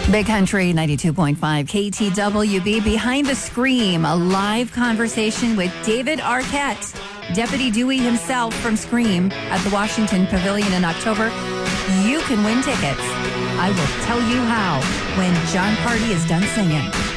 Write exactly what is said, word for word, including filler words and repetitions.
Big Country ninety-two point five K T W B. Behind the Scream, a live conversation with David Arquette, Deputy Dewey himself from Scream at the Washington Pavilion in October. You can win tickets. I will tell you how when John Party is done singing.